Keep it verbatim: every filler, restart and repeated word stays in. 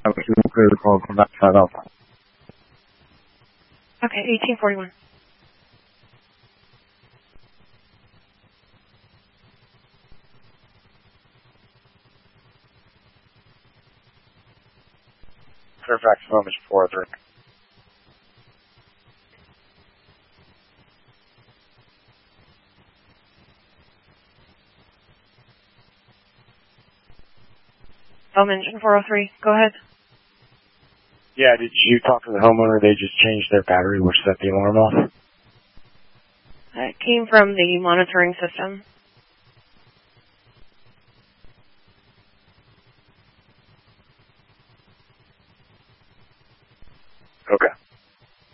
Okay, we'll clear the call from that side Alpha. Okay, eighteen forty-one. Fairfax Home is four three. Home engine four oh three, go ahead. Yeah, did you talk to the homeowner? They just changed their battery, which set the alarm off? It came from the monitoring system.